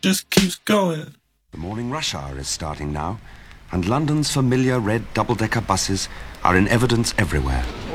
just keeps going. The morning rush hour is starting now, and London's familiar red double-decker buses are in evidence everywhere.